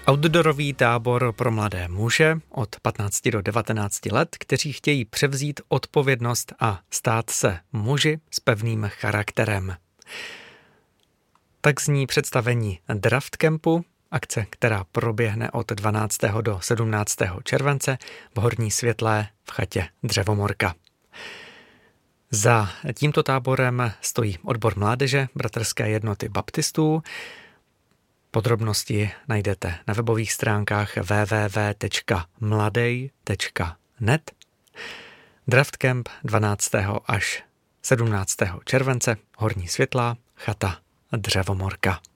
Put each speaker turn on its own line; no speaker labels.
Outdoorový tábor pro mladé muže od 15 do 19 let, kteří chtějí převzít odpovědnost a stát se muži s pevným charakterem. Tak zní představení Draft Campu, akce, která proběhne od 12. do 17. července v Horní Světlé v chatě Dřevomorka. Za tímto táborem stojí odbor mládeže Bratrské jednoty baptistů. Podrobnosti najdete na webových stránkách www.mladej.net. Draft Camp 12. až 17. července, Horní Světlá, chata Dřevomorka.